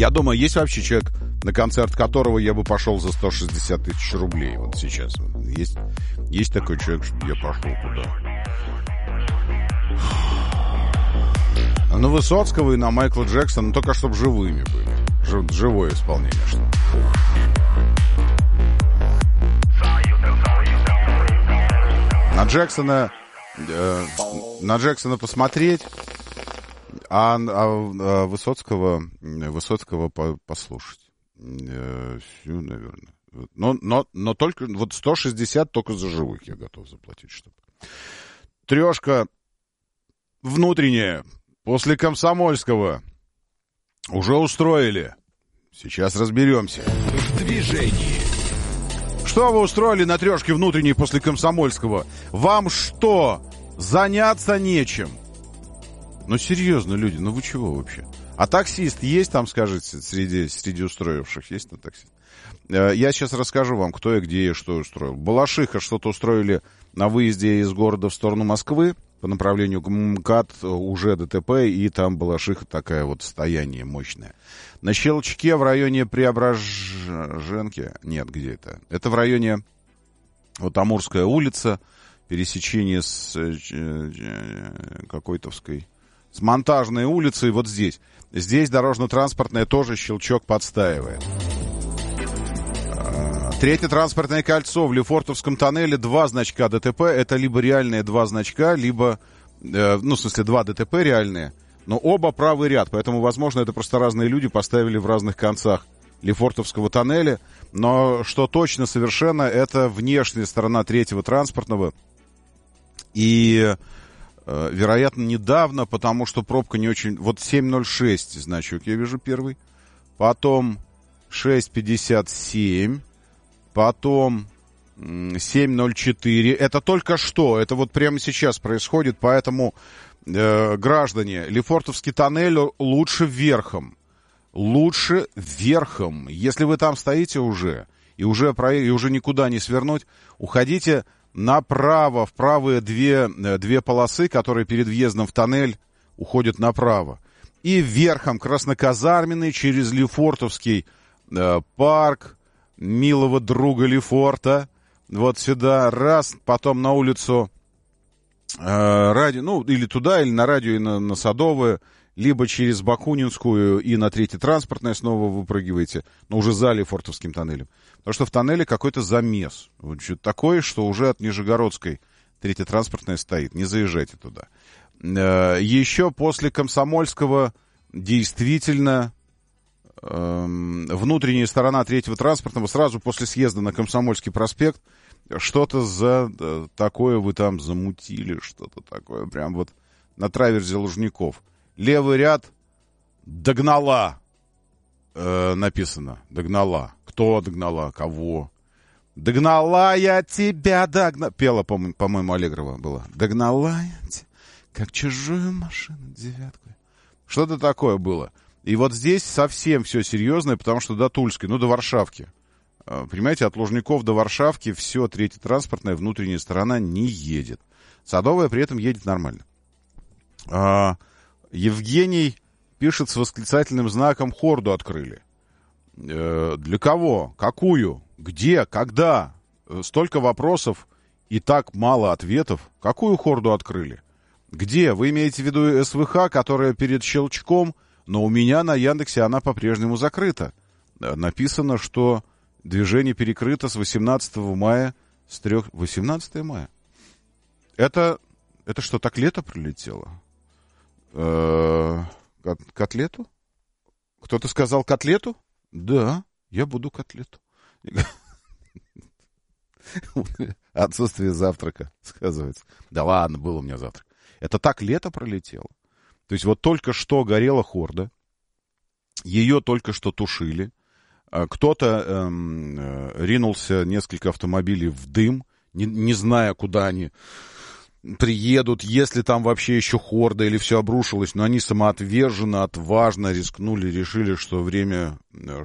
Я думаю, есть вообще человек, на концерт которого я бы пошел за 160 тысяч рублей вот сейчас. Есть такой человек, что я пошел туда. На Высоцкого и на Майкла Джексона, только чтобы живыми были. Живое исполнение, что ли. На Джексона посмотреть, а Высоцкого послушать. Все, наверное. Но только вот 160 только за живых я готов заплатить, чтобы. Трешка внутренняя после Комсомольского уже устроили. Сейчас разберемся. В движении. Что вы устроили на трешке внутренней после Комсомольского? Вам что, заняться нечем? Ну, серьезно, люди, ну вы чего вообще? А таксист есть там, скажите, среди устроивших? Есть там таксист? Я сейчас расскажу вам, кто и где и что устроил. Балашиха что-то устроили на выезде из города в сторону Москвы по направлению к МКАД, уже ДТП, и там Балашиха такая вот стояние мощное. На Щелчке в районе Преображенки, нет, где это? Это в районе вот Амурская улица, пересечение с Какой-товской, с Монтажной улицей, вот здесь. Здесь дорожно-транспортное тоже Щелчок подстаивает. Третье транспортное кольцо в Лефортовском тоннеле, 2 значка ДТП. Это либо реальные 2 значка, либо, в смысле, 2 ДТП реальные, но оба правый ряд. Поэтому, возможно, это просто разные люди поставили в разных концах Лефортовского тоннеля. Но что точно совершенно, это внешняя сторона третьего транспортного. И, вероятно, недавно, потому что пробка не очень... Вот 7.06 значок я вижу первый. Потом 6.57. Потом 7.04. Это только что. Это вот прямо сейчас происходит. Поэтому, граждане, Лефортовский тоннель лучше верхом. Лучше верхом. Если вы там стоите уже, и уже никуда не свернуть, уходите направо, в правые две полосы, которые перед въездом в тоннель уходят направо. И верхом Красноказарменный через Лефортовский парк, милого друга Лефорта, вот сюда, раз, потом на улицу Радио, ну, или туда, или на Радио, и на Садовое, либо через Бакунинскую и на Третье транспортное снова выпрыгиваете, но уже за Лефортовским тоннелем. Потому что в тоннеле какой-то замес. Вот что-то такое, что уже от Нижегородской Третье транспортное стоит. Не заезжайте туда. Еще после Комсомольского действительно... внутренняя сторона Третьего транспортного, сразу после съезда на Комсомольский проспект, что-то за такое вы там замутили, что-то такое, прям вот на траверзе Лужников. Левый ряд догнала, написано, догнала. Кто догнала, кого? Догнала я тебя, пела, по-моему, Аллегрова была. Догнала я тебя, как чужую машину девяткой. Что-то такое было. И вот здесь совсем все серьезное, потому что до Тульской, до Варшавки. Понимаете, от Лужников до Варшавки все, Третья транспортная внутренняя сторона не едет. Садовая при этом едет нормально. Евгений пишет с восклицательным знаком: хорду открыли. Для кого? Какую? Где? Когда? Столько вопросов и так мало ответов. Какую хорду открыли? Где? Вы имеете в виду СВХ, которая перед Щелчком... Но у меня на Яндексе она по-прежнему закрыта. Написано, что движение перекрыто с 18 мая с 3... 18 мая? Это что, так лето прилетело? Котлету? Кто-то сказал котлету? Да, я буду котлету. Отсутствие завтрака, сказывается. Да ладно, был у меня завтрак. Это так лето пролетело. То есть вот только что горела хорда, ее только что тушили, кто-то ринулся, несколько автомобилей в дым, не зная, куда они приедут, если там вообще еще хорда или все обрушилось, но они самоотверженно, отважно рискнули, решили, что время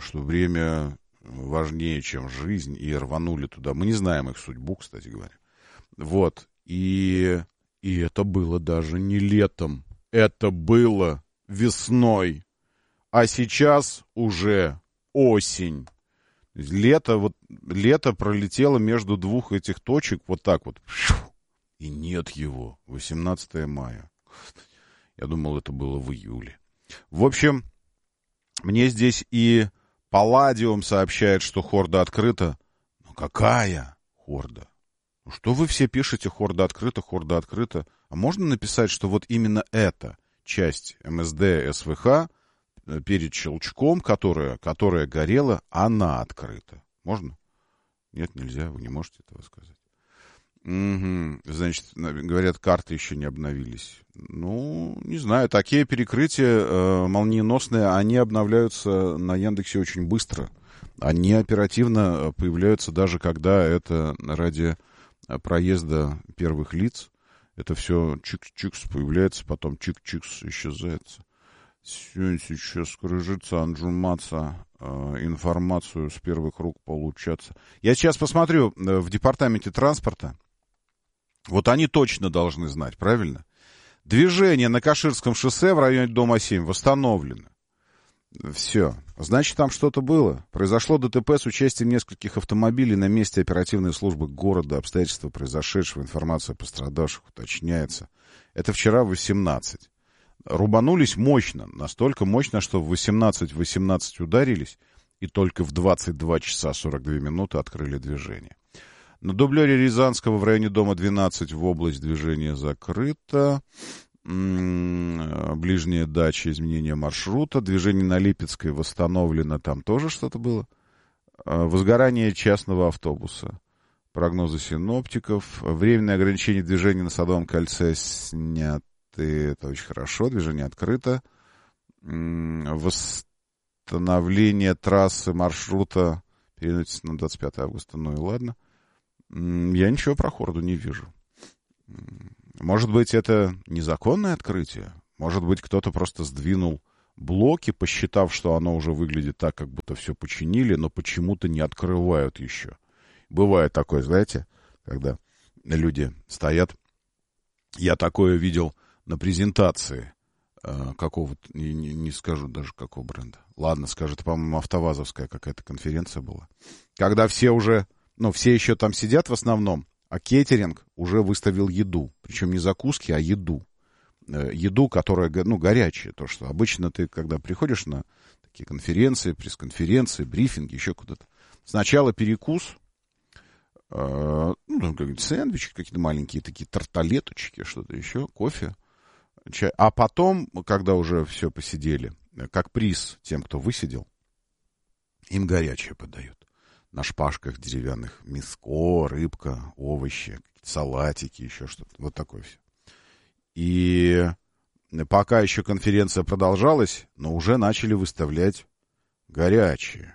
важнее, чем жизнь, и рванули туда. Мы не знаем их судьбу, кстати говоря. Вот, и это было даже не летом. Это было весной. а сейчас уже осень. Лето пролетело между двух этих точек вот так вот. И нет его. 18 мая. Я думал, это было в июле. В общем, мне здесь и Палладиум сообщает, что хорда открыта. Ну какая хорда? Ну что вы все пишете хорда открыта, хорда открыта? А можно написать, что вот именно эта часть МСД СВХ перед щелчком, которая горела, она открыта. Можно? Нет, нельзя, вы не можете этого сказать. Угу. Значит, говорят, карты еще не обновились. Ну, не знаю, такие перекрытия молниеносные, они обновляются на Яндексе очень быстро. Они оперативно появляются даже когда это ради проезда первых лиц. Это все чикс-чикс появляется, потом чик-чикс исчезает. Сейчас кружится, анжуматься, информацию с первых рук получаться. Я сейчас посмотрю в департаменте транспорта. Вот они точно должны знать, правильно? Движение на Каширском шоссе в районе дома 7 восстановлено. Все. Значит, там что-то было. Произошло ДТП с участием нескольких автомобилей на месте оперативной службы города. Обстоятельства произошедшего, информация о пострадавших уточняется. Это вчера в 18. Рубанулись мощно. Настолько мощно, что в 18:18 ударились. И только в 22 часа 42 минуты открыли движение. На дублере Рязанского в районе дома 12 в область движения закрыто. Ближняя дача, изменение маршрута. Движение на Липецкой восстановлено. Там тоже что-то было. Возгорание частного автобуса. Прогнозы синоптиков. Временное ограничение движения на Садовом кольце сняты. Это очень хорошо. Движение открыто. Восстановление трассы маршрута переносится на 25 августа. Ну и ладно. Я ничего про хорду не вижу. Может быть, это незаконное открытие? Может быть, кто-то просто сдвинул блоки, посчитав, что оно уже выглядит так, как будто все починили, но почему-то не открывают еще. Бывает такое, знаете, когда люди стоят. Я такое видел на презентации какого-то, не скажу даже какого бренда. Ладно, скажет, по-моему, автовазовская какая-то конференция была. Когда все уже... Ну, все еще там сидят в основном, а кейтеринг уже выставил еду. Причем не закуски, а еду. Еду, которая, горячая. То, что обычно ты, когда приходишь на такие конференции, пресс-конференции, брифинги, еще куда-то. Сначала перекус, сэндвичи какие-то маленькие, такие тарталеточки, что-то еще, кофе, чай. А потом, когда уже все посидели, как приз тем, кто высидел, им горячее подают. На шпажках деревянных мяско, рыбка, овощи, салатики, еще что-то. Вот такое все. И пока еще конференция продолжалась, но уже начали выставлять горячее.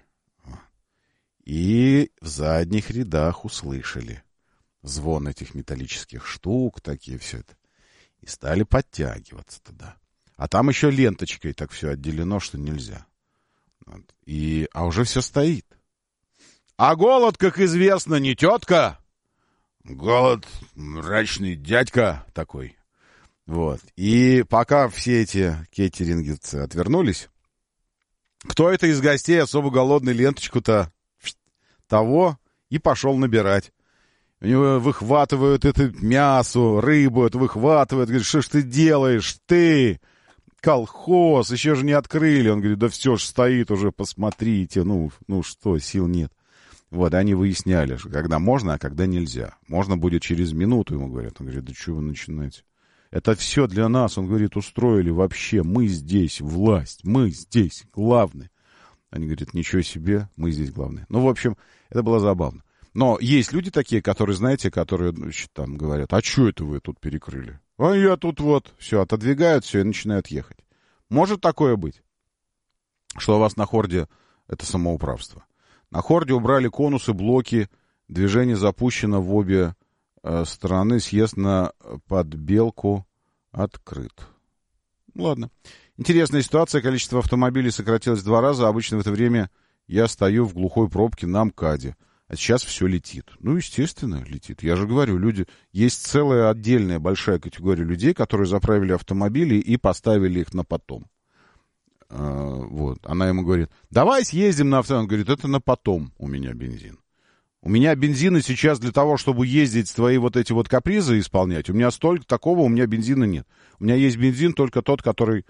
И в задних рядах услышали звон этих металлических штук, такие все это. И стали подтягиваться туда. А там еще ленточкой так все отделено, что нельзя. Вот. А уже все стоит. А голод, как известно, не тетка. Голод мрачный дядька такой. Вот. И пока все эти кейтерингерцы отвернулись, кто это из гостей особо голодный ленточку-то того и пошел набирать. У него выхватывают это мясо, рыбу, это выхватывают. Говорит, что ж ты делаешь, ты? Колхоз, еще же не открыли. Он говорит, да все ж стоит уже, посмотрите. Ну что, сил нет. Вот, они выясняли, когда можно, а когда нельзя. Можно будет через минуту, ему говорят. Он говорит, да что вы начинаете? Это все для нас, он говорит, устроили вообще. Мы здесь власть, мы здесь главные. Они говорят, ничего себе, мы здесь главные. Ну, в общем, это было забавно. Но есть люди такие, которые, знаете, которые, значит, там говорят, а что это вы тут перекрыли? А я тут вот, все, отодвигают, все, и начинают ехать. Может такое быть, что у вас на хорде это самоуправство? На хорде убрали конусы, блоки, движение запущено в обе стороны, съезд на Подбелку открыт. Ладно. Интересная ситуация, количество автомобилей сократилось в 2 раза, обычно в это время я стою в глухой пробке на МКАДе, а сейчас все летит. Ну, естественно, летит. Я же говорю, люди, есть целая отдельная большая категория людей, которые заправили автомобили и поставили их на потом. Вот. Она ему говорит, давай съездим на авто. Он говорит, это на потом у меня бензин. У меня бензина сейчас для того, чтобы ездить, твои вот эти вот капризы исполнять. У меня столько такого, у меня бензина нет. У меня есть бензин только тот, который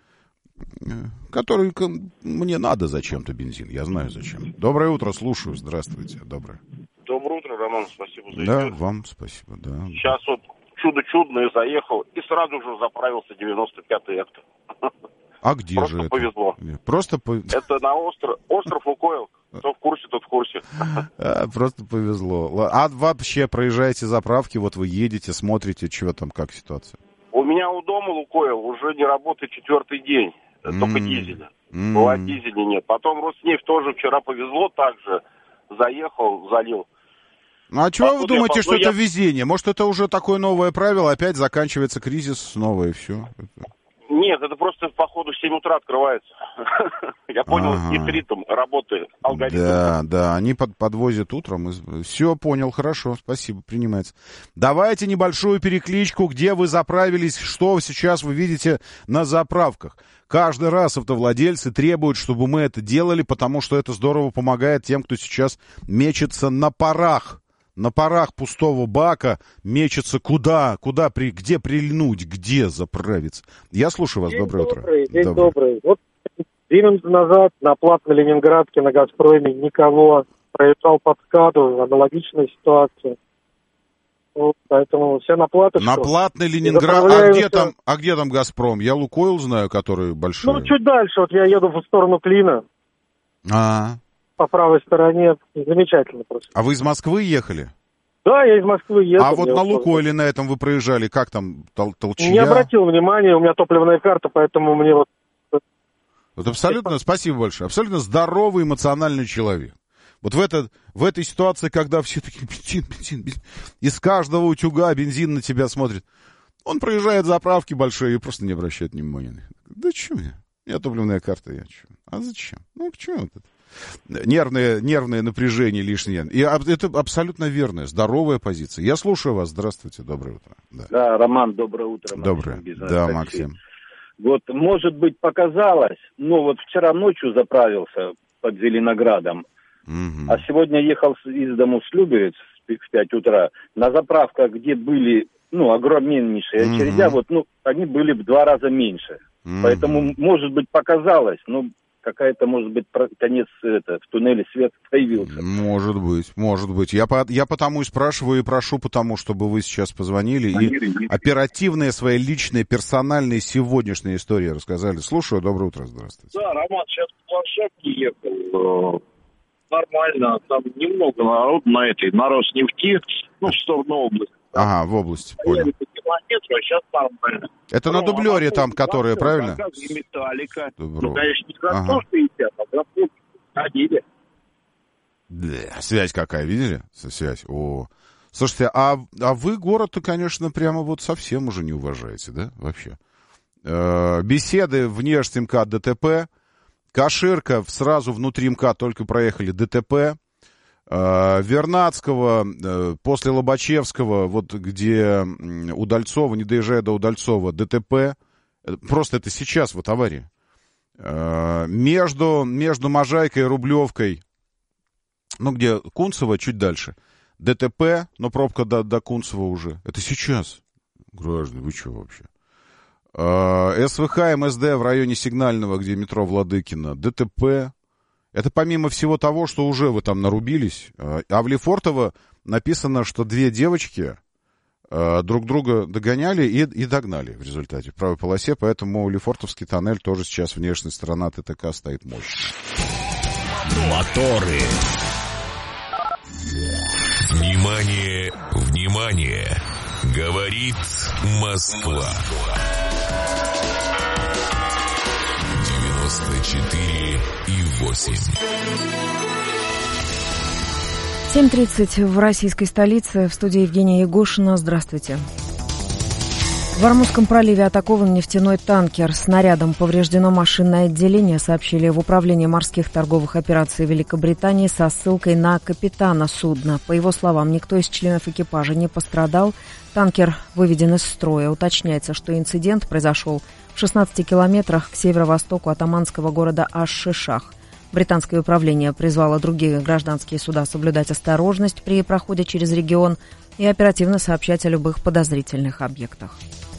мне надо зачем-то бензин. Я знаю зачем. Доброе утро, слушаю. Здравствуйте. Доброе. Доброе утро, Роман. Спасибо за Да, эфир. вам спасибо. Да. Сейчас вот чудо чудное заехал и сразу же заправился 95-й Экто. А где Просто же это? повезло. Это на остров Лукойл. Кто в курсе, тот в курсе. Просто повезло. А вообще проезжаете заправки, вот вы едете, смотрите, чего там, как ситуация? У меня у дома Лукойл уже не работает 4-й день. Только дизеля. Была дизеля нет. Потом Роснефть тоже вчера повезло, также заехал, залил. Ну а чего вы думаете, что это везение? Может, это уже такое новое правило, опять заканчивается кризис снова и все? Нет, это просто по ходу в 7 утра открывается. Я понял, их ритм работы, алгоритм. Да, они подвозят утром. Все, понял, хорошо, спасибо, принимается. Давайте небольшую перекличку, где вы заправились, что сейчас вы видите на заправках. Каждый раз автовладельцы требуют, чтобы мы это делали, потому что это здорово помогает тем, кто сейчас мечется на парах. На парах пустого бака мечется где прильнуть, где заправиться. Я слушаю вас, доброе утро. День добрый. Вот 2 минуты назад на платной Ленинградке на «Газпроме» никого. Проезжал под СКАДу, аналогичная ситуация. Вот, поэтому все на платочку. На платной Ленинград. А где там «Газпром»? Я «Лукойл» знаю, который большой. Ну, чуть дальше. Вот я еду в сторону Клина. По правой стороне. Замечательно просто. А вы из Москвы ехали? Да, я из Москвы еду. А вот на «Лукойле» на этом вы проезжали, как там, толчья? Не обратил внимания, у меня топливная карта, поэтому мне вот... Вот абсолютно, спасибо большое, абсолютно здоровый эмоциональный человек. Вот в этой ситуации, когда все такие бензин, из каждого утюга бензин на тебя смотрит, он проезжает заправки большие и просто не обращает внимания. Да что мне? У меня топливная карта, я что? А зачем? Ну, к чему это? Нервное напряжение лишнее. И это абсолютно верная, здоровая позиция. Я слушаю вас. Здравствуйте, доброе утро. Да, Роман, доброе утро. Доброе. Да, Максим. Вот, может быть, показалось, но вот вчера ночью заправился под Зеленоградом, а сегодня ехал из дому с Люберец в 5 утра на заправках, где были, огромнейшие очередя, они были в 2 раза меньше. Поэтому, может быть, показалось, какая-то, может быть, конец в туннеле свет появился. Может быть. Я потому и спрашиваю и прошу, потому чтобы вы сейчас позвонили и оперативные свои личные, персональные, сегодняшние истории рассказали. Слушаю, доброе утро, здравствуйте. Да, Роман, сейчас в планшетке ехал. Нормально, там немного народу на Роснефти, в сторону области. Ага, в области, понял. Километров, а сейчас нормально. Это на дублере там, которые, правильно? И металлика. Дубров. Конечно, не за 160, а за 100 ходили. Да, связь какая, видели? Связь. О. Слушайте, а вы город-то, конечно, прямо вот совсем уже не уважаете, да, вообще? Беседы внешне МКАД ДТП, Каширка сразу внутри МКАД только проехали ДТП, Вернадского, после Лобачевского, вот где Удальцова, не доезжая до Удальцова, ДТП, просто это сейчас вот авария. Между Можайкой и Рублевкой, где Кунцево, чуть дальше, ДТП, но пробка до Кунцева уже. Это сейчас. Граждане, вы что вообще? СВХ, МСД в районе Сигнального, где метро Владыкино, ДТП. Это помимо всего того, что уже вы там нарубились. А в Лефортово написано, что 2 девочки друг друга догоняли и догнали в результате в правой полосе, поэтому Лефортовский тоннель тоже сейчас внешняя сторона ТТК стоит мощно. Моторы. Внимание, внимание! Говорит Москва. 94,8. 7:30 в российской столице. В студии Евгения Ягушина. Здравствуйте. В Ормузском проливе атакован нефтяной танкер. Снарядом повреждено машинное отделение, сообщили в Управлении морских торговых операций Великобритании со ссылкой на капитана судна. По его словам, никто из членов экипажа не пострадал. Танкер выведен из строя. Уточняется, что инцидент произошел в 16 километрах к северо-востоку от оманского города Аш-Шишах. Британское управление призвало другие гражданские суда соблюдать осторожность при проходе через регион и оперативно сообщать о любых подозрительных объектах.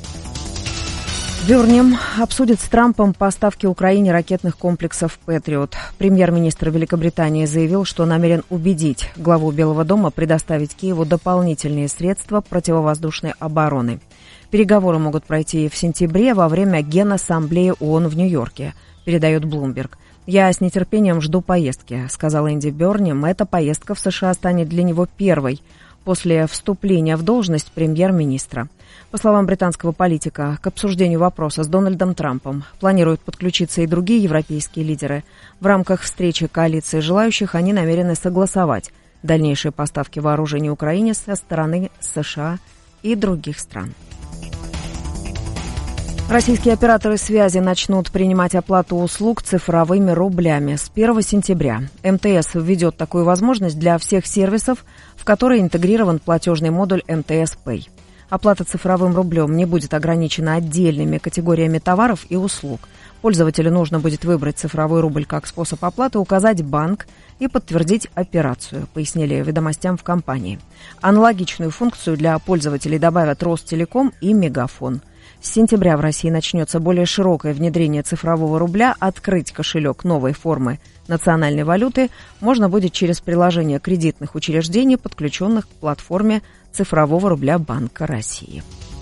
Бёрнем обсудит с Трампом поставки Украине ракетных комплексов «Патриот». Премьер-министр Великобритании заявил, что намерен убедить главу Белого дома предоставить Киеву дополнительные средства противовоздушной обороны. Переговоры могут пройти в сентябре во время Генассамблеи ООН в Нью-Йорке, передает Bloomberg. «Я с нетерпением жду поездки», — сказал Энди Бёрнем. «Эта поездка в США станет для него первой после вступления в должность премьер-министра». По словам британского политика, к обсуждению вопроса с Дональдом Трампом планируют подключиться и другие европейские лидеры. В рамках встречи коалиции желающих они намерены согласовать дальнейшие поставки вооружений Украине со стороны США и других стран. Российские операторы связи начнут принимать оплату услуг цифровыми рублями с 1 сентября. МТС введет такую возможность для всех сервисов, в которые интегрирован платежный модуль МТС Pay. Оплата цифровым рублем не будет ограничена отдельными категориями товаров и услуг. Пользователю нужно будет выбрать цифровой рубль как способ оплаты, указать банк и подтвердить операцию, пояснили ведомостям в компании. Аналогичную функцию для пользователей добавят Ростелеком и Мегафон. С сентября в России начнется более широкое внедрение цифрового рубля. Открыть кошелек новой формы национальной валюты можно будет через приложение кредитных учреждений, подключенных к платформе цифрового рубля Банка России.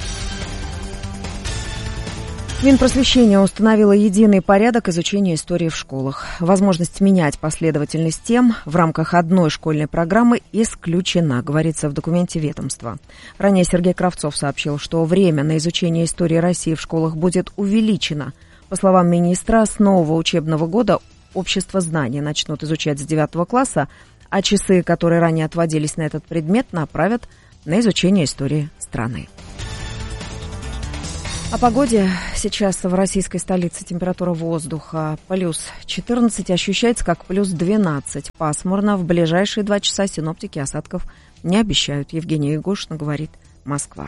Минпросвещение установило единый порядок изучения истории в школах. Возможность менять последовательность тем в рамках одной школьной программы исключена, говорится в документе ведомства. Ранее Сергей Кравцов сообщил, что время на изучение истории России в школах будет увеличено. По словам министра, с нового учебного года общество знания начнут изучать с 9 класса, а часы, которые ранее отводились на этот предмет, направят на изучение истории страны. О погоде. Сейчас в российской столице температура воздуха плюс 14, ощущается как плюс 12. Пасмурно. В ближайшие 2 часа синоптики осадков не обещают. Евгения Егошина, говорит Москва.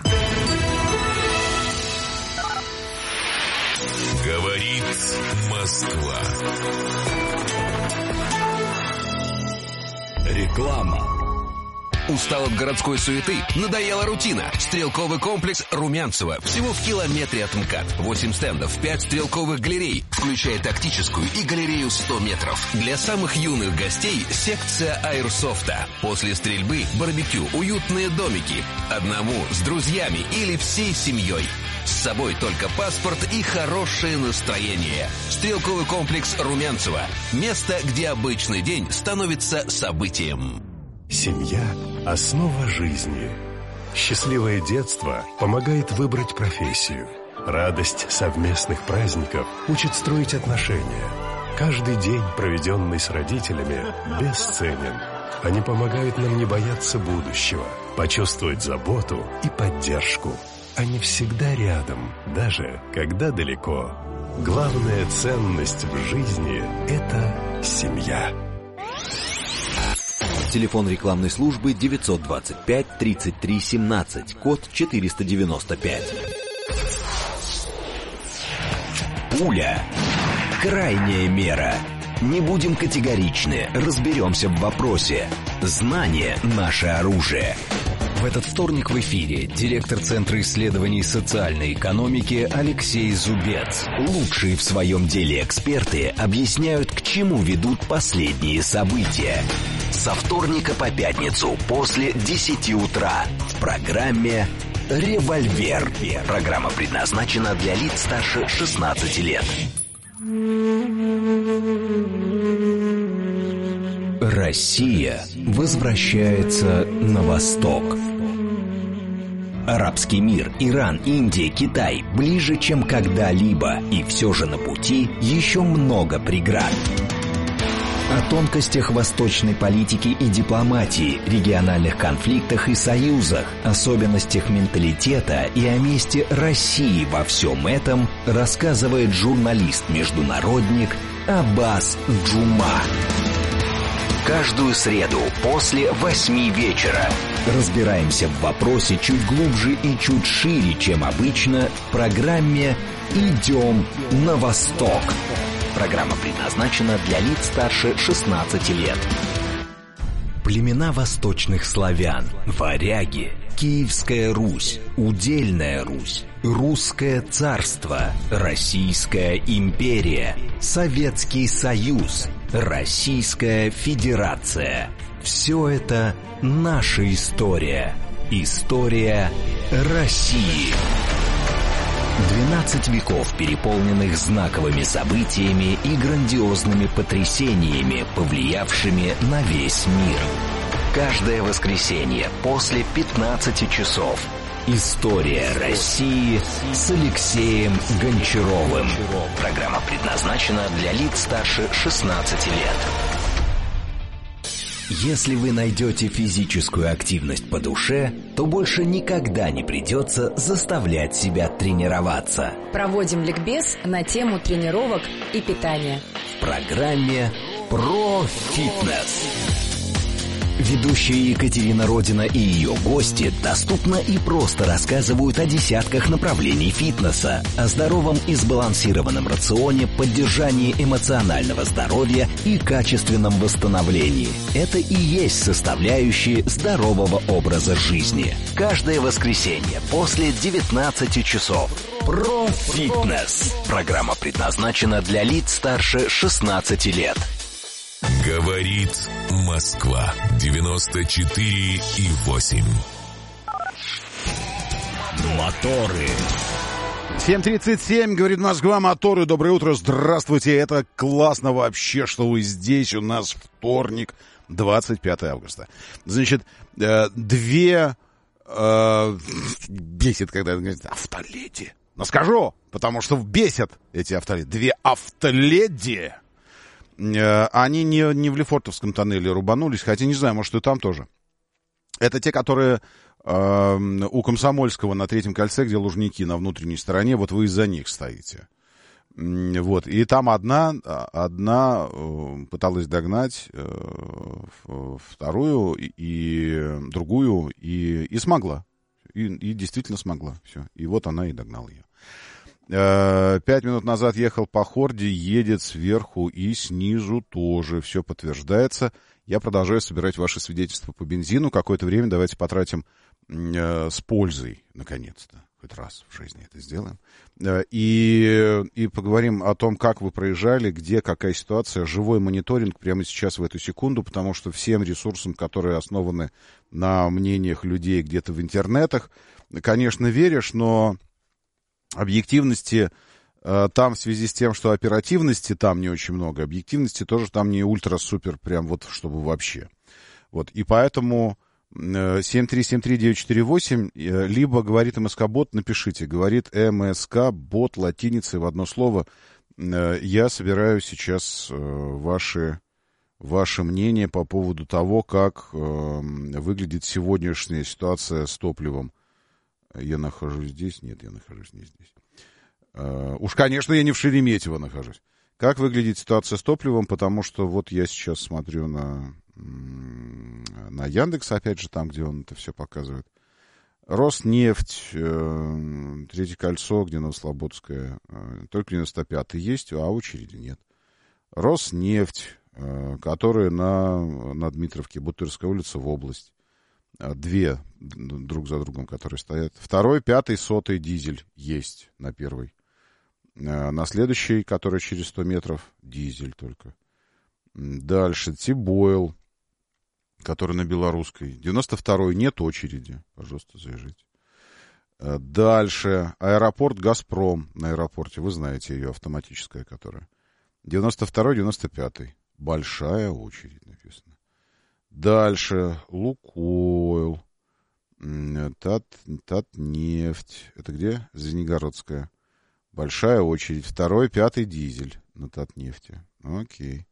Говорит Москва. Реклама. Устал от городской суеты? Надоела рутина? Стрелковый комплекс Румянцево. Всего в километре от МКАД. 8 стендов, 5 стрелковых галерей, включая тактическую и галерею 100 метров. Для самых юных гостей секция аэрсофта. После стрельбы барбекю, уютные домики. Одному, с друзьями или всей семьей. С собой только паспорт и хорошее настроение. Стрелковый комплекс Румянцево. Место, где обычный день становится событием. Семья – основа жизни. Счастливое детство помогает выбрать профессию. Радость совместных праздников учит строить отношения. Каждый день, проведенный с родителями, бесценен. Они помогают нам не бояться будущего, почувствовать заботу и поддержку. Они всегда рядом, даже когда далеко. Главная ценность в жизни – это семья. Телефон рекламной службы 925-33-17, код 495. Пуля. Крайняя мера. Не будем категоричны, разберемся в вопросе. Знание – наше оружие. В этот вторник в эфире директор Центра исследований социальной экономики Алексей Зубец. Лучшие в своем деле эксперты объясняют, к чему ведут последние события. Со вторника по пятницу после 10 утра в программе «Револьвер». Программа предназначена для лиц старше 16 лет. Россия возвращается на восток. Арабский мир, Иран, Индия, Китай ближе, чем когда-либо, и все же на пути еще много преград. О тонкостях восточной политики и дипломатии, региональных конфликтах и союзах, особенностях менталитета и о месте России во всем этом рассказывает журналист-международник Аббас Джума. Каждую среду после 8 вечера. Разбираемся в вопросе чуть глубже и чуть шире, чем обычно, в программе «Идем на восток». Программа предназначена для лиц старше 16 лет. Племена восточных славян, варяги, Киевская Русь, Удельная Русь, Русское царство, Российская империя, Советский Союз, Российская Федерация. Все это наша история. История России. 12 веков, переполненных знаковыми событиями и грандиозными потрясениями, повлиявшими на весь мир. Каждое воскресенье после 15 часов. История России с Алексеем Гончаровым. Программа предназначена для лиц старше 16 лет. Если вы найдете физическую активность по душе, то больше никогда не придется заставлять себя тренироваться. Проводим ликбез на тему тренировок и питания. В программе «Про фитнес». Ведущая Екатерина Родина и ее гости доступно и просто рассказывают о десятках направлений фитнеса, о здоровом и сбалансированном рационе, поддержании эмоционального здоровья и качественном восстановлении. Это и есть составляющие здорового образа жизни. Каждое воскресенье после 19 часов. Про фитнес. Программа предназначена для лиц старше 16 лет. Говорит Москва 94,8. Моторы. 7:37, говорит Москва, моторы. Доброе утро, здравствуйте. Это классно вообще, что вы здесь. У нас вторник, 25 августа. Значит, бесит, когда говорят автоледи. Но скажу, потому что бесят эти автоледи. Две автоледи. Они не в Лефортовском тоннеле рубанулись, хотя не знаю, может, и там тоже. Это те, которые у Комсомольского на Третьем кольце, где Лужники на внутренней стороне, вот вы из-за них стоите. Вот, и там одна пыталась догнать вторую и другую, и смогла. И действительно смогла. Все. И вот она и догнала ее. 5 минут назад ехал по Хорде, едет сверху и снизу тоже. Все подтверждается. Я продолжаю собирать ваши свидетельства по бензину. Какое-то время давайте потратим с пользой, наконец-то. Хоть раз в жизни это сделаем. И поговорим о том, как вы проезжали, где, какая ситуация. Живой мониторинг прямо сейчас, в эту секунду, потому что всем ресурсам, которые основаны на мнениях людей где-то в интернетах, конечно, веришь, но объективности там в связи с тем, что оперативности там не очень много, объективности тоже там не ультра-супер, прям вот чтобы вообще. Вот, и поэтому 7373948, либо говорит МСК-бот, напишите, говорит МСК-бот латиницей в одно слово. Я собираю сейчас ваше мнение по поводу того, как выглядит сегодняшняя ситуация с топливом. Я нахожусь здесь? Нет, я нахожусь не здесь. Уж, конечно, я не в Шереметьево нахожусь. Как выглядит ситуация с топливом, потому что вот я сейчас смотрю на Яндекс, опять же, там, где он это все показывает. Роснефть, Третье кольцо, где Новослободская, только 95-й есть, а очереди нет. Роснефть, которая на Дмитровке, Бутырская улица, в область. Две друг за другом, которые стоят. 2-й, 5-й, 100-й дизель есть на 1-й. На следующей, которая через 100 метров, дизель только. Дальше Тибойл, который на Белорусской. 92-й нет очереди. Пожалуйста, заезжайте. Дальше аэропорт Газпром на аэропорте. Вы знаете ее, автоматическая, которая. 92-й, 95-й. Большая очередь написано. Дальше Лукойл, Татнефть. Это где? Звенигородская. Большая очередь. 2-й, 5-й дизель на Татнефти. Окей.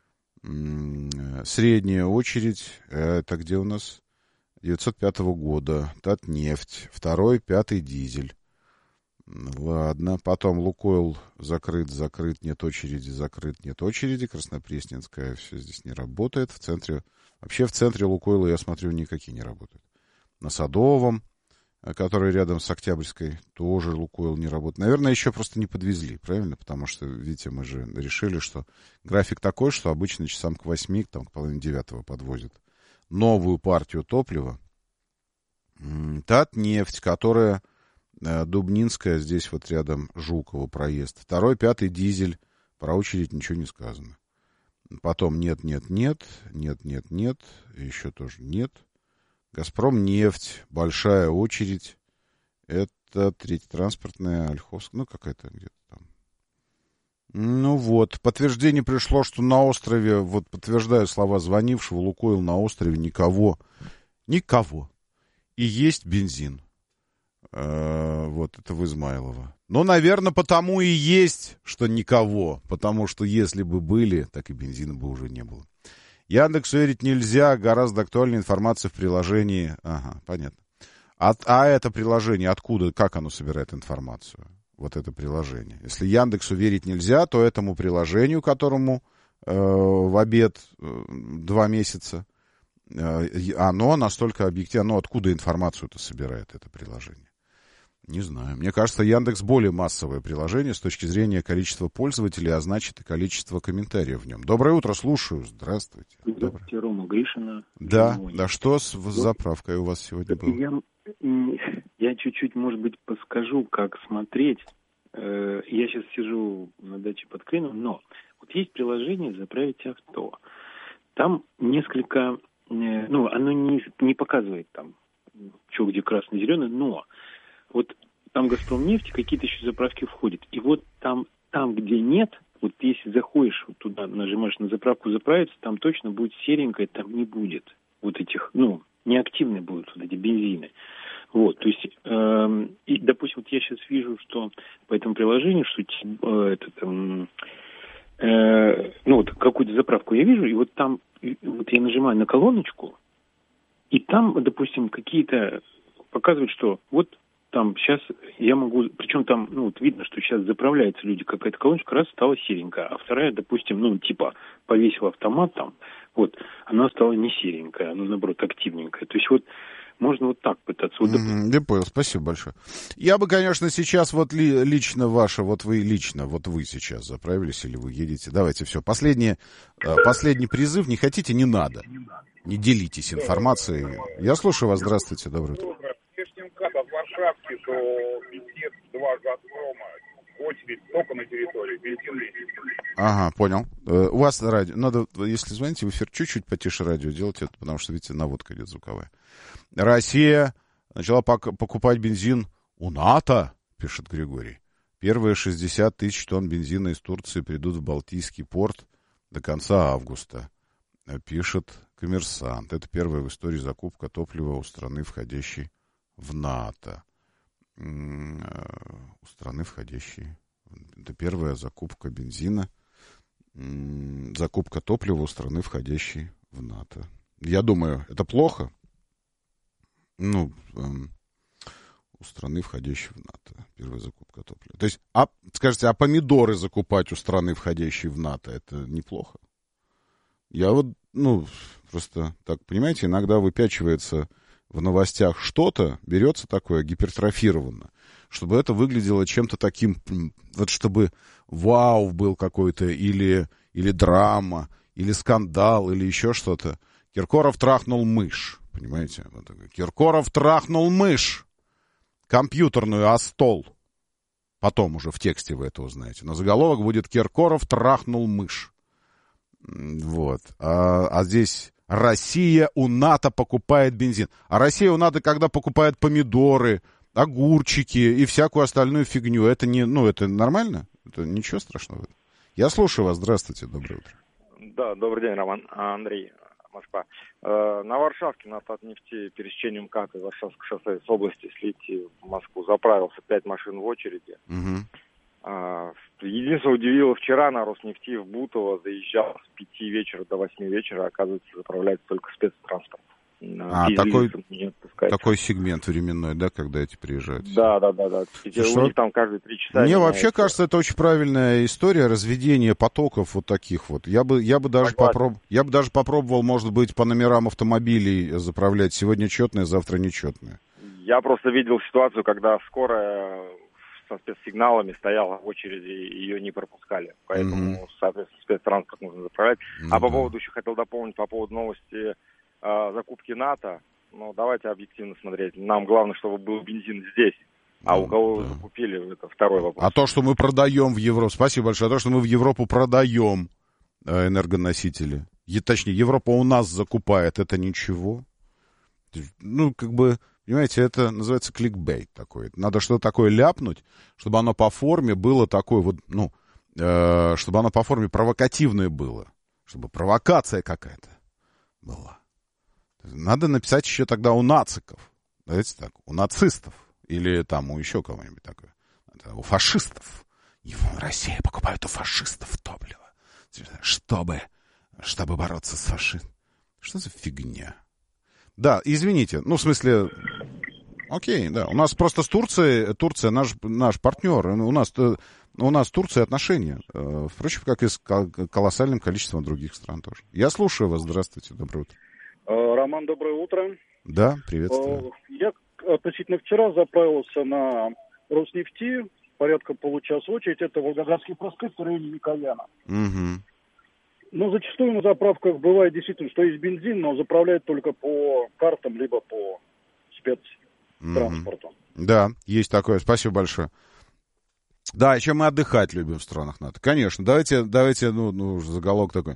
Средняя очередь. Это где у нас? 905 года. Татнефть. 2-й, 5-й дизель. Ладно. Потом Лукойл закрыт, нет очереди, закрыт, нет очереди. Краснопресненская, все здесь не работает. В центре Лукойла, я смотрю, никакие не работают. На Садовом, который рядом с Октябрьской, тоже Лукойл не работает. Наверное, еще просто не подвезли, правильно? Потому что, видите, мы же решили, что график такой, что обычно часам к 8, там, к половине 9 подвозят новую партию топлива. Татнефть, которая Дубнинская, здесь вот рядом Жукова проезд. 2-й, 5-й дизель, про очередь ничего не сказано. Потом нет, еще тоже нет. Газпром нефть, большая очередь. Это третья транспортная, Ольховская, ну какая-то где-то там. Ну вот, подтверждение пришло, что на острове, вот подтверждаю слова звонившего, Лукойл на острове никого. И есть бензин. Вот это в Измайлово. Ну, наверное, потому и есть, что никого. Потому что если бы были, так и бензина бы уже не было. Яндексу верить нельзя, гораздо актуальнее информация в приложении. Ага, понятно. А это приложение откуда, как оно собирает информацию? Вот это приложение. Если Яндексу верить нельзя, то этому приложению, которому в обед 2 месяца, оно настолько объективно. Оно откуда информацию-то собирает, это приложение? Не знаю. Мне кажется, Яндекс более массовое приложение с точки зрения количества пользователей, а значит и количества комментариев в нем. Доброе утро, слушаю. Здравствуйте. Здравствуйте, Рома Гришина. Да, что с заправкой у вас сегодня было? Я чуть-чуть, может быть, подскажу, как смотреть. Я сейчас сижу на даче под Клином, но вот есть приложение «Заправить авто». Там несколько... оно не показывает там, что где красно-зеленое, но вот там «Газпромнефть», какие-то еще заправки входят. И вот там, где нет, вот если заходишь вот туда, нажимаешь на заправку «Заправиться», там точно будет серенькое, там не будет вот этих, неактивные будут вот эти бензины. Вот, то есть, и, допустим, вот я сейчас вижу, что по этому приложению, что вот какую-то заправку я вижу, и вот там, вот я нажимаю на колоночку, и там, допустим, какие-то показывают, что вот там сейчас я могу, причем там, вот видно, что сейчас заправляются люди, какая-то колоночка, раз стала серенькая, а вторая, допустим, повесила автомат там, вот, она стала не серенькая, она, наоборот, активненькая. То есть вот можно вот так пытаться. Я понял, спасибо большое. Я бы, конечно, сейчас вот лично вы сейчас заправились или вы едете. Давайте все. Последний призыв. Не хотите, не надо. Не делитесь информацией. Я слушаю вас. Здравствуйте. Доброе утро. Внешний МКАД от Варшавки до Пятец 2 «Газпрома». Очередь только на территории. Бензин есть. Ага, понял. У вас радио. Надо, если звоните в эфир, чуть-чуть потише радио делать, потому что, видите, наводка идет звуковая. Россия начала покупать бензин у НАТО, пишет Григорий. Первые 60 тысяч тонн бензина из Турции придут в Балтийский порт до конца августа, пишет Коммерсант. Это первая в истории закупка топлива у страны, входящей в НАТО. У страны, входящей. Это первая закупка бензина, закупка топлива у страны, входящей в НАТО. Я думаю, это плохо. У страны, входящей в НАТО. Первая закупка топлива. То есть, скажите, помидоры закупать у страны, входящей в НАТО, это неплохо? Я вот, просто так, понимаете, иногда выпячивается в новостях что-то, берется такое гипертрофированно, чтобы это выглядело чем-то таким, вот чтобы вау был какой-то, или драма, или скандал, или еще что-то. Киркоров трахнул мышь, понимаете? Вот Киркоров трахнул мышь, компьютерную, о стол. Потом уже в тексте вы это узнаете. Но заголовок будет «Киркоров трахнул мышь». Вот. А здесь Россия у НАТО покупает бензин. А Россия у НАТО, когда покупает помидоры, огурчики и всякую остальную фигню, это не, это нормально? Это ничего страшного. Я слушаю вас. Здравствуйте. Доброе утро. Да, добрый день, Роман. Андрей, Москва. На Варшавке на Татнефти пересечением МКАД из Варшавского шоссе с области, если идти в Москву, заправился 5 машин в очереди. Угу. Единственное, удивило, вчера на Роснефти в Бутово заезжал с 5 вечера до 8 вечера, оказывается, заправляется только спецтранспорт. Такой сегмент временной, да, когда эти приезжают? Да. У них там каждые 3 часа... Мне вообще кажется, это очень правильная история разведения потоков вот таких вот. Я бы даже попробовал, может быть, по номерам автомобилей заправлять. Сегодня четные, завтра нечетные. Я просто видел ситуацию, когда скорая со спецсигналами стояла в очереди, ее не пропускали. Поэтому, соответственно, спецтранспорт нужно заправлять. А по поводу, еще хотел дополнить, по поводу новости закупки НАТО. Ну, давайте объективно смотреть. Нам главное, чтобы был бензин здесь. А у кого вы закупили, это второй вопрос. А то, что мы продаем в Европу, спасибо большое, а то, что мы в Европу продаем энергоносители, точнее, Европа у нас закупает, это ничего. Ну, как бы, понимаете, это называется кликбейт такой. Надо что-то такое ляпнуть, чтобы оно по форме было такое вот, ну, чтобы оно по форме провокативное было. Чтобы провокация какая-то была. Надо написать еще тогда у нациков. Давайте так, у нацистов. Или там у еще кого-нибудь такое. У фашистов. В России покупают у фашистов топливо. Чтобы бороться с фашизмом. Что за фигня? Да, извините. Ну, в смысле... Окей, да. У нас просто с Турцией... Турция наш партнер. У нас с Турцией отношения. Впрочем, как и с колоссальным количеством других стран тоже. Я слушаю вас. Здравствуйте. Доброе утро. Роман, доброе утро. Да, приветствую. Я относительно вчера заправился на Роснефти, порядка получаса очередь, это Волгоградский проспект в районе Микояна. Угу. Но зачастую на заправках бывает действительно, что есть бензин, но заправляют только по картам, либо по спецтранспорту. Да, есть такое. Спасибо большое. Да, еще мы отдыхать любим в странах НАТО. Конечно, давайте, ну заголовок такой.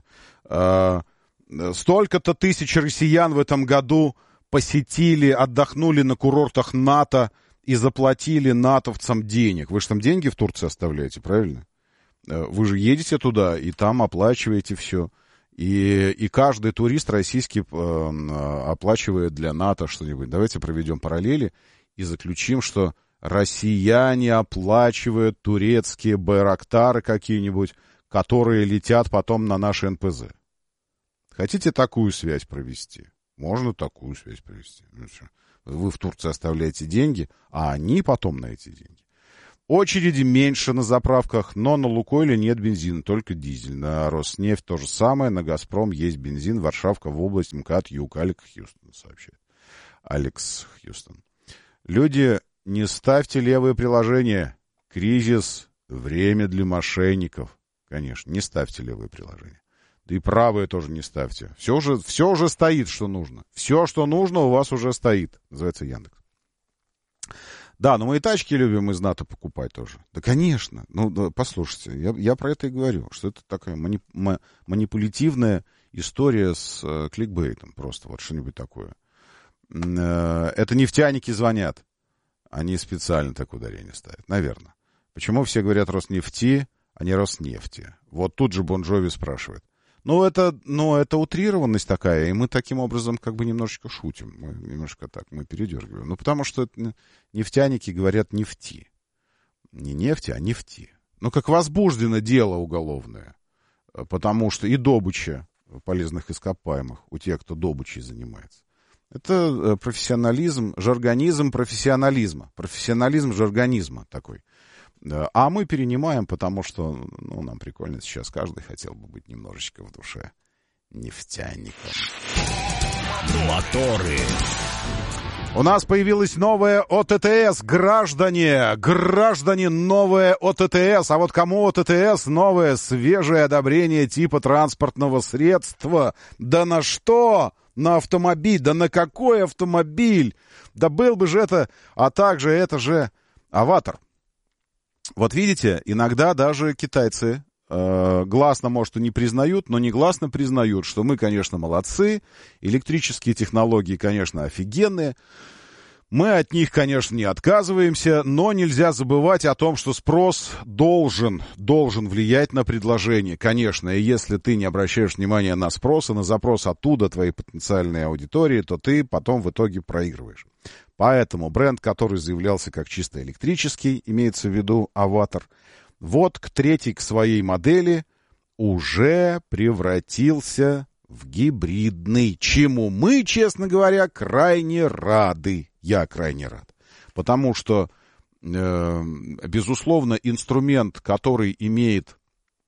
Столько-то тысяч россиян в этом году посетили, отдохнули на курортах НАТО и заплатили натовцам денег. Вы же там деньги в Турции оставляете, правильно? Вы же едете туда и там оплачиваете все. И каждый турист российский оплачивает для НАТО что-нибудь. Давайте проведем параллели и заключим, что россияне оплачивают турецкие байрактары какие-нибудь, которые летят потом на наши НПЗ. Хотите такую связь провести? Можно такую связь провести. Вы в Турции оставляете деньги, а они потом на эти деньги. Очереди меньше на заправках, но на Лукойле нет бензина, только дизель. На Роснефть то же самое, на Газпром есть бензин. Варшавка в область МКАД, Юг. Алекс Хьюстон сообщает. Алекс Хьюстон. Люди, не ставьте левые приложения. Кризис, время для мошенников. Конечно, не ставьте левые приложения. Да и правые тоже не ставьте. Все уже стоит, что нужно. Все, что нужно, у вас уже стоит. Называется Яндекс. Да, но мы и тачки любим из НАТО покупать тоже. Да, конечно. Ну, да, послушайте, я про это и говорю, что это такая манипулятивная история с кликбейтом. Просто вот что-нибудь такое. Это нефтяники звонят. Они специально так ударение ставят. Наверное. Почему все говорят Роснефти, а не Роснефти? Вот тут же Бон Джови спрашивает. Ну, это утрированность такая, и мы таким образом как бы немножечко шутим. Мы немножко так, мы передергиваем. Ну, потому что нефтяники говорят нефти. Не нефти, а нефти. Ну, как возбуждено дело уголовное. Потому что и добыча полезных ископаемых у тех, кто добычей занимается. Это профессионализм, жаргонизм профессионализма. Профессионализм жаргонизма такой. А мы перенимаем, потому что нам прикольно сейчас. Каждый хотел бы быть немножечко в душе нефтяником. Моторы. У нас появилась новая ОТТС. Граждане, новая ОТТС. А вот кому ОТТС? Новое свежее одобрение типа транспортного средства. Да на что? На автомобиль. Да на какой автомобиль? Да был бы же это. А также это же Аватар. Вот видите, иногда даже китайцы гласно, может, и не признают, но негласно признают, что мы, конечно, молодцы, электрические технологии, конечно, офигенные, мы от них, конечно, не отказываемся, но нельзя забывать о том, что спрос должен влиять на предложение, конечно, и если ты не обращаешь внимания на спрос и на запрос оттуда твоей потенциальной аудитории, то ты потом в итоге проигрываешь. Поэтому бренд, который заявлялся как чисто электрический, имеется в виду Аватар, вот к своей модели уже превратился в гибридный, чему мы, честно говоря, крайне рады. Я крайне рад. Потому что, безусловно, инструмент, который имеет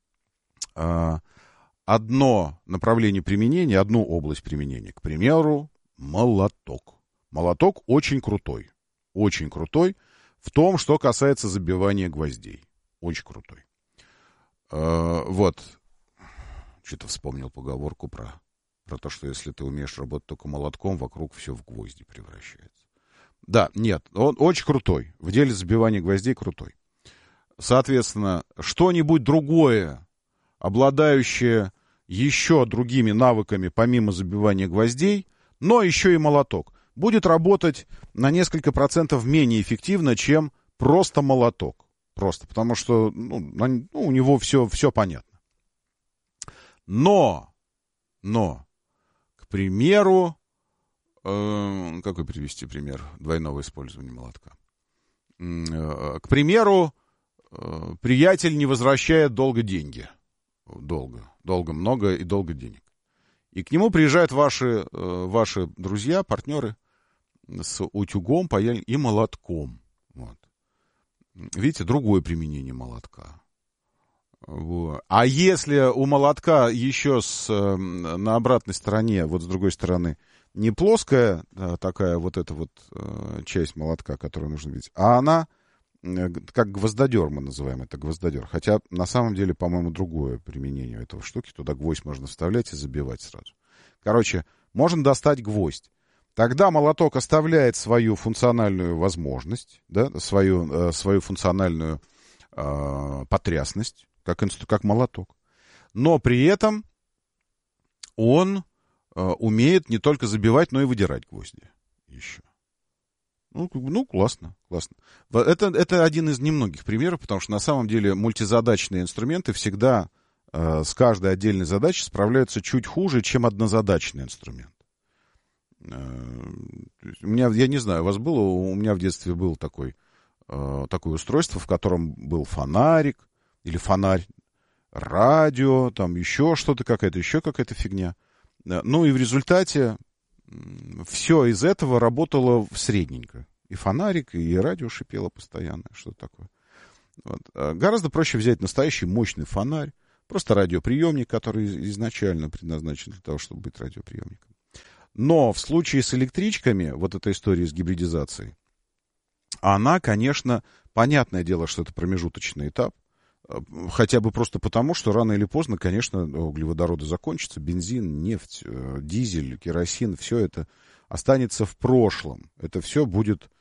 одно направление применения, одну область применения, к примеру, молоток. Молоток очень крутой. Очень крутой в том, что касается забивания гвоздей. Очень крутой. Вот. Что-то вспомнил поговорку про то, что если ты умеешь работать только молотком, вокруг все в гвозди превращается. Да, нет, он очень крутой. В деле забивания гвоздей крутой. Соответственно, что-нибудь другое, обладающее еще другими навыками, помимо забивания гвоздей, но еще и молоток, будет работать на несколько процентов менее эффективно, чем просто молоток. Просто потому что у него все понятно. Но, к примеру, какой привести пример двойного использования молотка? К примеру, приятель не возвращает долго деньги. Долго, много и долго денег. И к нему приезжают ваши друзья, партнеры с утюгом, паяльником и молотком. Вот. Видите, другое применение молотка. Вот. А если у молотка еще на обратной стороне, вот с другой стороны, не плоская такая вот эта вот часть молотка, которую нужно видеть, а она как гвоздодер, мы называем это гвоздодер. Хотя на самом деле, по-моему, другое применение этого штуки. Туда гвоздь можно вставлять и забивать сразу. Короче, можно достать гвоздь. Тогда молоток оставляет свою функциональную возможность, да, свою функциональную потрясность, как молоток. Но при этом он умеет не только забивать, но и выдирать гвозди еще. Ну, классно. Это один из немногих примеров, потому что на самом деле мультизадачные инструменты всегда с каждой отдельной задачей справляются чуть хуже, чем однозадачный инструмент. У меня, я не знаю, у вас было, у меня в детстве было такое устройство, в котором был фонарик или фонарь, радио, там еще что-то, еще какая-то фигня. Ну и в результате все из этого работало средненько. И фонарик, и радио шипело постоянно, что-то такое. Вот. Гораздо проще взять настоящий мощный фонарь, просто радиоприемник, который изначально предназначен для того, чтобы быть радиоприемником. Но в случае с электричками, вот эта история с гибридизацией, она, конечно, понятное дело, что это промежуточный этап, хотя бы просто потому, что рано или поздно, конечно, углеводороды закончатся, бензин, нефть, дизель, керосин, все это останется в прошлом. Это все будет,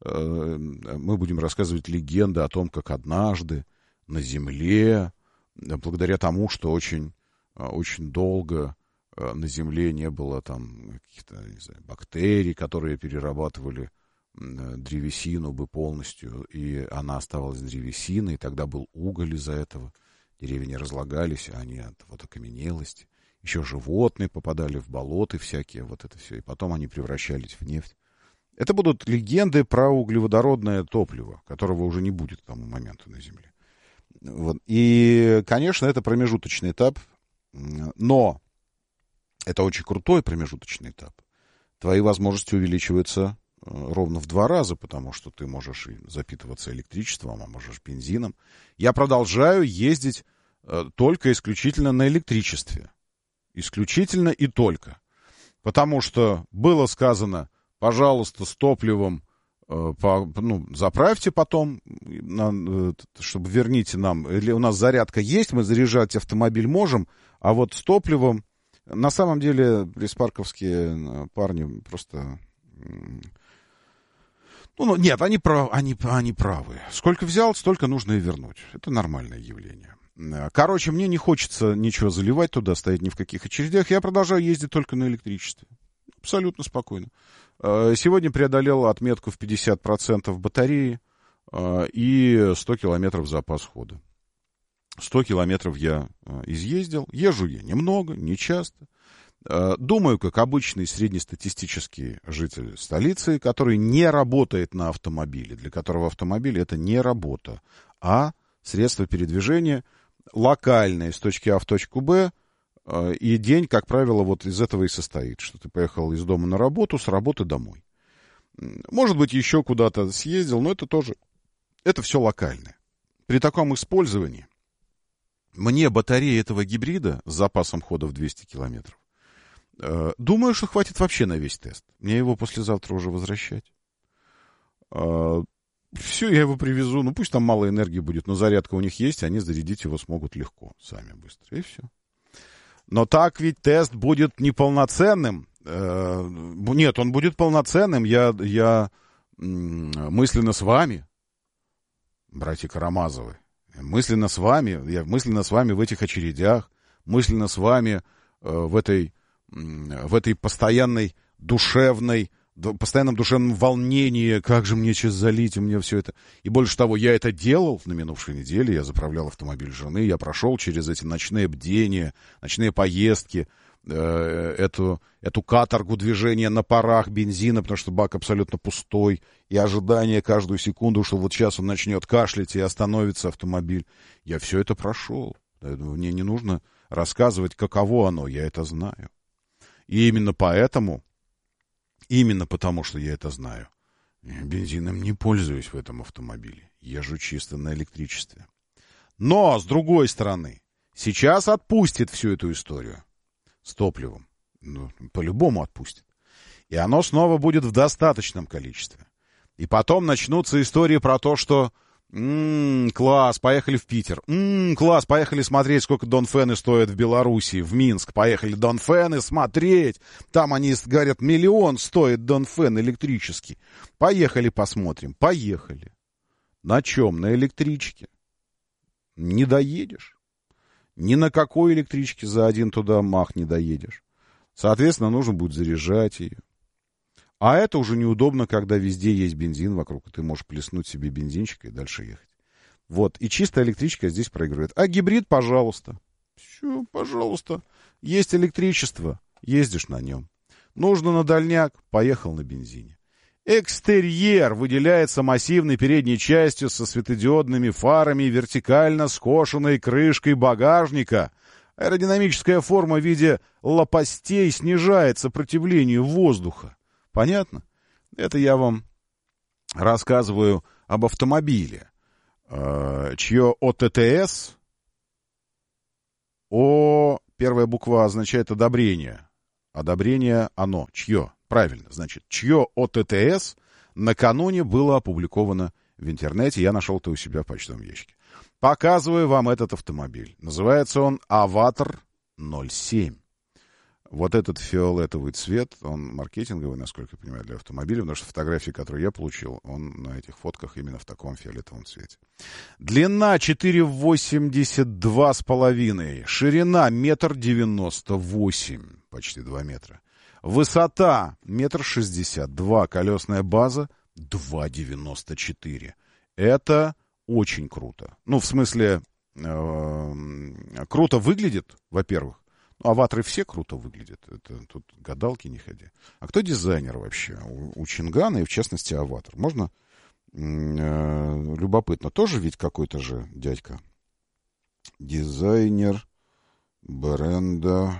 мы будем рассказывать легенды о том, как однажды на Земле, благодаря тому, что очень долго на Земле не было там каких-то, не знаю, бактерий, которые перерабатывали древесину бы полностью, и она оставалась древесиной, и тогда был уголь из-за этого. Деревья не разлагались, а они от вот окаменелости. Еще животные попадали в болоты всякие, вот это все, и потом они превращались в нефть. Это будут легенды про углеводородное топливо, которого уже не будет к тому моменту на Земле. Вот. И, конечно, это промежуточный этап, но это очень крутой промежуточный этап. Твои возможности увеличиваются ровно в 2 раза, потому что ты можешь и запитываться электричеством, а можешь бензином. Я продолжаю ездить только исключительно на электричестве. Исключительно и только. Потому что было сказано, пожалуйста, с топливом заправьте потом, чтобы верните нам. Или у нас зарядка есть, мы заряжать автомобиль можем, а вот с топливом, на самом деле, пресс-парковские парни просто... Нет, они правы. Сколько взял, столько нужно и вернуть. Это нормальное явление. Короче, мне не хочется ничего заливать туда, стоять ни в каких очередях. Я продолжаю ездить только на электричестве. Абсолютно спокойно. Сегодня преодолел отметку в 50% батареи и 100 километров запас хода. 100 километров я изъездил. Езжу я немного, не часто. Думаю, как обычный среднестатистический житель столицы, который не работает на автомобиле, для которого автомобиль — это не работа, а средство передвижения локальное с точки А в точку Б, И день, как правило, вот из этого и состоит, что ты поехал из дома на работу, с работы домой. Может быть, еще куда-то съездил, но это тоже, это все локальное. При таком использовании мне батарея этого гибрида с запасом хода в 200 километров, думаю, что хватит вообще на весь тест. Мне его послезавтра уже возвращать. Все, я его привезу. Ну, пусть там мало энергии будет, но зарядка у них есть, они зарядить его смогут легко, сами быстро. И все. Но так ведь тест будет неполноценным. Нет, он будет полноценным. Я мысленно с вами, братья Карамазовы, я мысленно с вами в этих очередях, мысленно с вами в этой постоянном душевном волнении, как же мне сейчас залить, у меня все это. И больше того, я это делал на минувшей неделе, я заправлял автомобиль жены, я прошел через эти ночные бдения, ночные поездки, эту каторгу движения на парах бензина, потому что бак абсолютно пустой, и ожидание каждую секунду, что вот сейчас он начнет кашлять и остановится автомобиль. Я все это прошел. Мне не нужно рассказывать, каково оно, я это знаю. И именно потому, что я это знаю, бензином не пользуюсь в этом автомобиле. Езжу чисто на электричестве. Но, с другой стороны, сейчас отпустит всю эту историю с топливом. Ну, по-любому отпустит. И оно снова будет в достаточном количестве. И потом начнутся истории про то, что класс, поехали в Питер. Класс, поехали смотреть, сколько Донфены стоят в Белоруссии, в Минск. Поехали Донфены смотреть. Там они говорят, 1 миллион стоит Донфен электрический. Поехали посмотрим. Поехали. На чем? На электричке. Не доедешь. Ни на какой электричке за один туда мах не доедешь. Соответственно, нужно будет заряжать ее. А это уже неудобно, когда везде есть бензин вокруг, и ты можешь плеснуть себе бензинчик и дальше ехать. Вот. И чистая электричка здесь проигрывает. А гибрид, пожалуйста. Все, пожалуйста. Есть электричество, ездишь на нем. Нужно на дальняк, поехал на бензине. Экстерьер выделяется массивной передней частью со светодиодными фарами, вертикально скошенной крышкой багажника. Аэродинамическая форма в виде лопастей снижает сопротивление воздуха. Понятно? Это я вам рассказываю об автомобиле, чье ОТТС, первая буква означает одобрение. Одобрение оно. Чье? Правильно. Значит, чье ОТТС накануне было опубликовано в интернете. Я нашел это у себя в почтовом ящике. Показываю вам этот автомобиль. Называется он «Аватар 07». Вот этот фиолетовый цвет, он маркетинговый, насколько я понимаю, для автомобиля, потому что фотографии, которые я получил, он на этих фотках именно в таком фиолетовом цвете. Длина 4,82,5, ширина 1,98 м, почти 2 метра. Высота 1,62 м, колесная база 2,94. Это очень круто. Ну, в смысле, круто выглядит, во-первых. Аваторы все круто выглядят. Это тут гадалки не ходи. А кто дизайнер вообще? У Чингана и, в частности, Аватар. Можно? Любопытно. Тоже ведь какой-то же дядька. Дизайнер бренда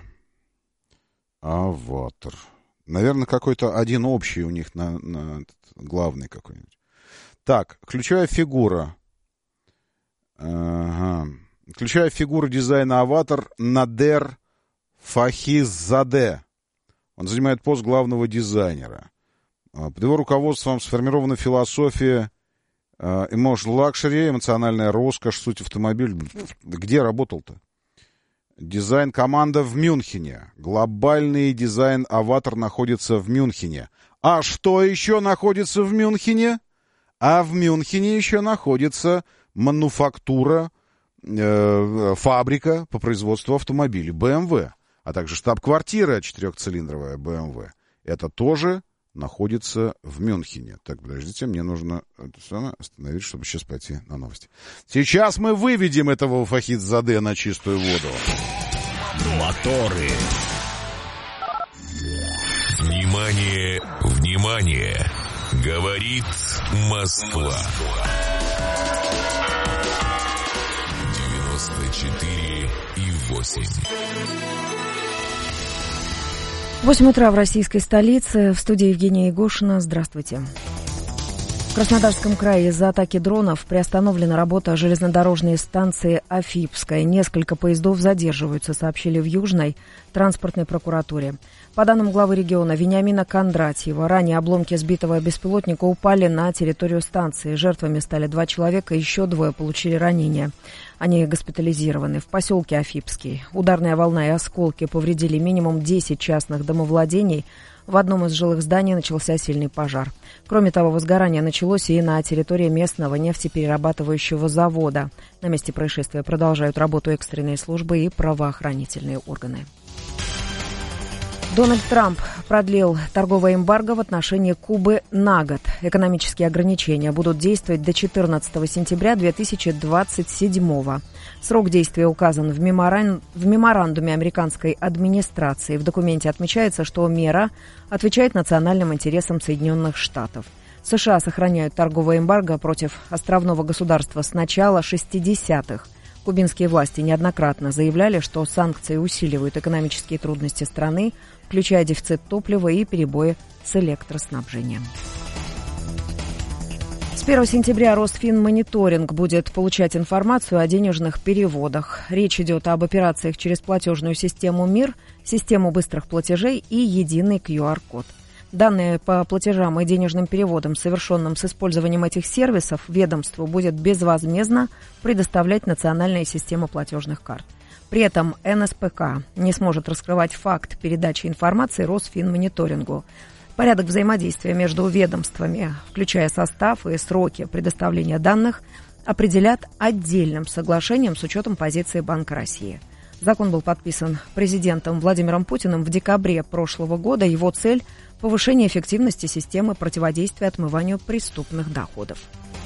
Аватар. Наверное, какой-то один общий у них главный какой-нибудь. Так, ключевая фигура. Ага. Ключевая фигура дизайна Аватар Надер Фахизаде. Он занимает пост главного дизайнера. Под его руководством сформирована философия emotional luxury, эмоциональная роскошь, суть автомобиля. Где работал-то? Дизайн-команда в Мюнхене. Глобальный дизайн Аватар находится в Мюнхене. А что еще находится в Мюнхене? А в Мюнхене еще находится мануфактура, фабрика по производству автомобилей BMW. А также штаб-квартира 4-цилиндровая BMW. Это тоже находится в Мюнхене. Так, подождите, мне нужно остановить, чтобы сейчас пойти на новости. Сейчас мы выведем этого Фахидзаде на чистую воду. Моторы. Внимание, внимание! Говорит Москва. 94,8. 8 утра в российской столице. В студии Евгения Егошина. Здравствуйте. В Краснодарском крае из-за атаки дронов приостановлена работа железнодорожной станции Афипская. Несколько поездов задерживаются, сообщили в Южной транспортной прокуратуре. По данным главы региона Вениамина Кондратьева, ранее обломки сбитого беспилотника упали на территорию станции. Жертвами стали 2 человека, еще 2 получили ранения. Они госпитализированы. В поселке Афипский ударная волна и осколки повредили минимум 10 частных домовладений. В одном из жилых зданий начался сильный пожар. Кроме того, возгорание началось и на территории местного нефтеперерабатывающего завода. На месте происшествия продолжают работу экстренные службы и правоохранительные органы. Дональд Трамп продлил торговое эмбарго в отношении Кубы на год. Экономические ограничения будут действовать до 14 сентября 2027 Срок действия указан в меморандуме американской администрации. В документе отмечается, что мера отвечает национальным интересам Соединенных Штатов. США сохраняют торговое эмбарго против островного государства с начала 60-х. Кубинские власти неоднократно заявляли, что санкции усиливают экономические трудности страны, включая дефицит топлива и перебои с электроснабжением. С 1 сентября Росфинмониторинг будет получать информацию о денежных переводах. Речь идет об операциях через платежную систему МИР, систему быстрых платежей и единый QR-код. Данные по платежам и денежным переводам, совершенным с использованием этих сервисов, ведомству будет безвозмездно предоставлять национальная система платежных карт. При этом НСПК не сможет раскрывать факт передачи информации Росфинмониторингу. Порядок взаимодействия между ведомствами, включая состав и сроки предоставления данных, определят отдельным соглашением с учетом позиции Банка России. Закон был подписан президентом Владимиром Путиным в декабре прошлого года. Его цель – повышение эффективности системы противодействия отмыванию преступных доходов.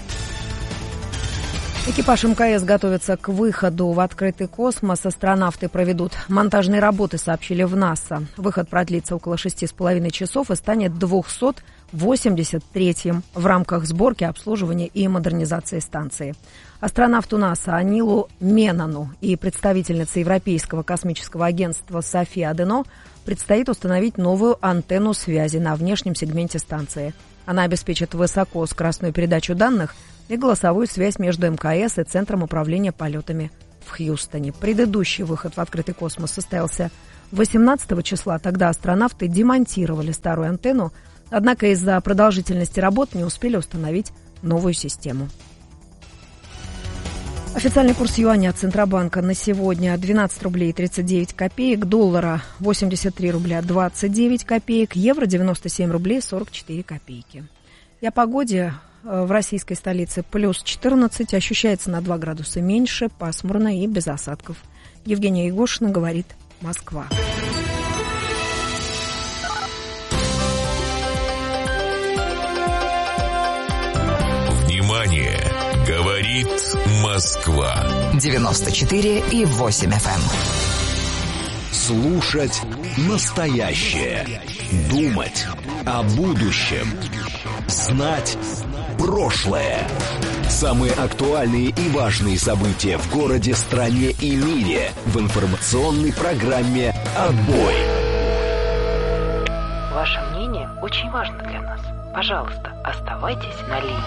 Экипаж МКС готовится к выходу в открытый космос. Астронавты проведут монтажные работы, сообщили в НАСА. Выход продлится около 6,5 часов и станет 283-м в рамках сборки, обслуживания и модернизации станции. Астронавту НАСА Анилу Менану и представительнице Европейского космического агентства Софи Адено предстоит установить новую антенну связи на внешнем сегменте станции. Она обеспечит высокоскоростную передачу данных и голосовую связь между МКС и Центром управления полетами в Хьюстоне. Предыдущий выход в открытый космос состоялся 18 числа. Тогда астронавты демонтировали старую антенну, однако из-за продолжительности работ не успели установить новую систему. Официальный курс юаня от Центробанка на сегодня 12 рублей 39 копеек, доллара 83 рубля 29 копеек, евро 97 рублей 44 копейки. И о погоде в российской столице плюс 14, ощущается на 2 градуса меньше, пасмурно и без осадков. Евгения Егошина, говорит Москва. Внимание! Говорит Москва. 94,8 FM. Слушать настоящее. Думать о будущем. Знать прошлое. Самые актуальные и важные события в городе, стране и мире в информационной программе «Отбой». Ваше мнение очень важно для нас. Пожалуйста, оставайтесь на линии.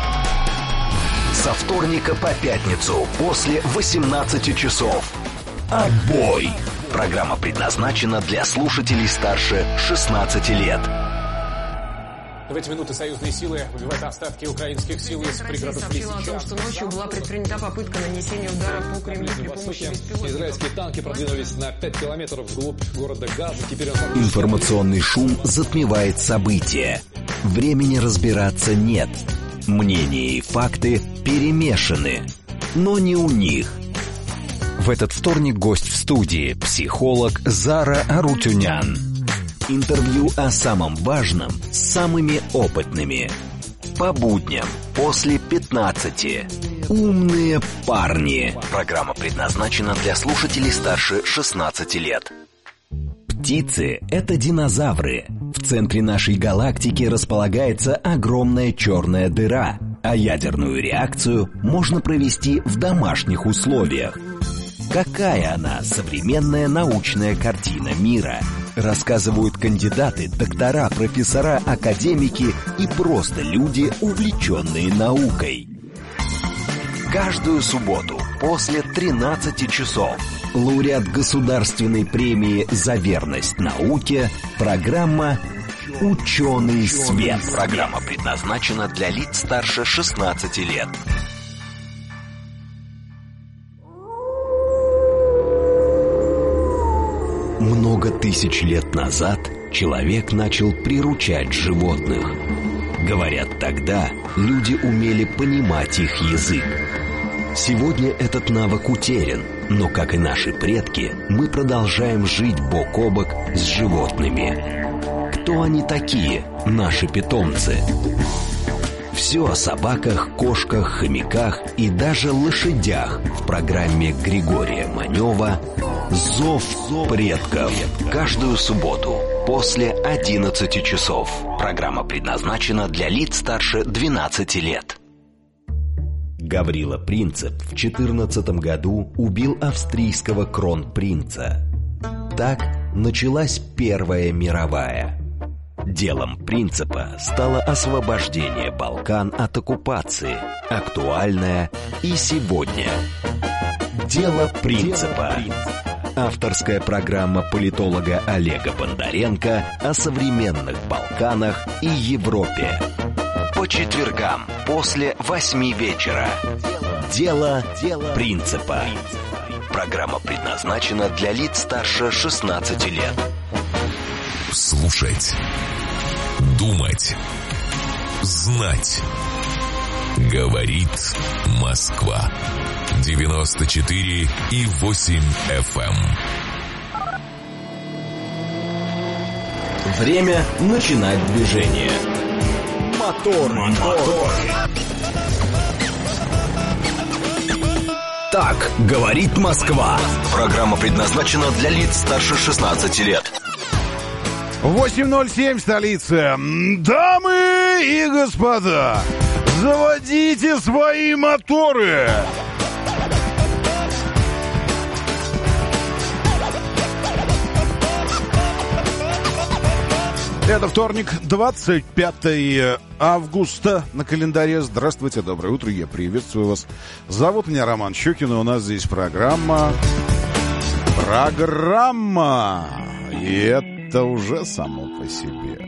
Со вторника по пятницу после 18 часов. «Отбой». Программа предназначена для слушателей старше 16 лет. В эти минуты союзные силы выбивают остатки украинских сил из пригородов Лисичанска. Россия сообщила о том, что ночью была предпринята попытка нанесения удара по Кремлю при помощи беспилотников. Израильские танки продвинулись на 5 километров вглубь города Газа. Теперь Информационный шум затмевает события. Времени разбираться нет. Мнения и факты перемешаны. Но не у них. В этот вторник гость в студии – психолог Зара Арутюнян. Интервью о самом важном с самыми опытными. По будням после 15. Умные парни. Программа предназначена для слушателей старше 16 лет. Птицы – это динозавры. В центре нашей галактики располагается огромная черная дыра, а ядерную реакцию можно провести в домашних условиях. Какая она, современная научная картина мира? Рассказывают кандидаты, доктора, профессора, академики и просто люди, увлеченные наукой. Каждую субботу после 13 часов лауреат государственной премии «За верность науке» программа «Ученый свет». Программа предназначена для лиц старше 16 лет. Много тысяч лет назад человек начал приручать животных. Говорят, тогда люди умели понимать их язык. Сегодня этот навык утерян, но, как и наши предки, мы продолжаем жить бок о бок с животными. Кто они такие, наши питомцы? Все о собаках, кошках, хомяках и даже лошадях в программе Григория Манева «Зов предков». Каждую субботу после 11 часов. Программа предназначена для лиц старше 12 лет. Гаврила Принцип в 14 году убил австрийского кронпринца. Так началась Первая мировая. Делом Принципа стало освобождение Балкан от оккупации, актуальное и сегодня. Дело Принципа. Авторская программа политолога Олега Бондаренко о современных Балканах и Европе. По четвергам после 8 вечера. Дело Принципа. Программа предназначена для лиц старше 16 лет. Слушать, думать, знать. Говорит Москва. 94,8 FM. Время начинать движение. Мотор. Так говорит Москва. Программа предназначена для лиц старше 16 лет. 8:07 столица. Дамы и господа, заводите свои моторы. Это вторник, 25 августа на календаре. Здравствуйте, доброе утро, я приветствую вас. Зовут меня Роман Щукин, и у нас здесь программа. И это уже само по себе.